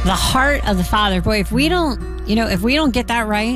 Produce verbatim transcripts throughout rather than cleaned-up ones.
The heart of the Father. Boy, if we don't, you know, if we don't get that right,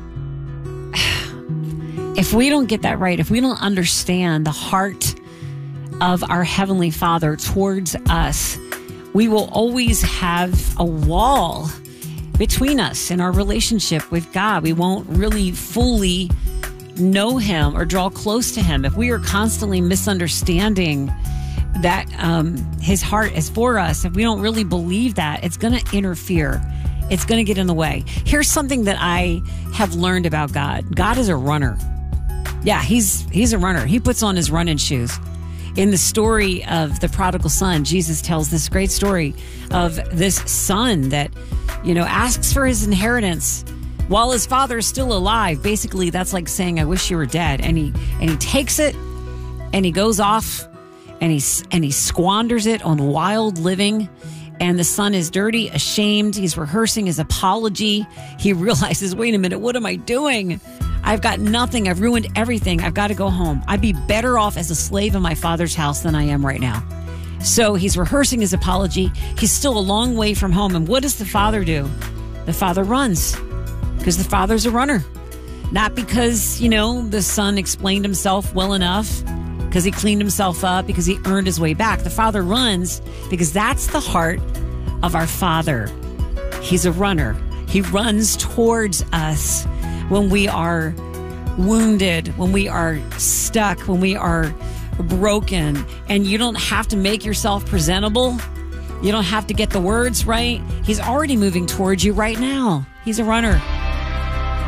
if we don't get that right, if we don't understand the heart of our Heavenly Father towards us, we will always have a wall between us and our relationship with God. We won't really fully know Him or draw close to Him. If we are constantly misunderstanding that um, His heart is for us, if we don't really believe that, it's going to interfere. It's going to get in the way. Here's something that I have learned about God. God is a runner. Yeah, he's he's a runner. He puts on his running shoes. In the story of the prodigal son, Jesus tells this great story of this son that, you know, asks for his inheritance while his father is still alive. Basically, that's like saying, I wish you were dead. And he and he takes it and he goes off and he, and he squanders it on wild living. And the son is dirty, ashamed. He's rehearsing his apology. He realizes, wait a minute, what am I doing? I've got nothing. I've ruined everything. I've got to go home. I'd be better off as a slave in my father's house than I am right now. So he's rehearsing his apology. He's still a long way from home. And what does the father do? The father runs because the father's a runner. Not because, you know, the son explained himself well enough, because he cleaned himself up, because he earned his way back. The father runs because that's the heart of our Father. He's a runner. He runs towards us when we are wounded, when we are stuck, when we are broken. And you don't have to make yourself presentable. You don't have to get the words right. He's already moving towards you right now. He's a runner.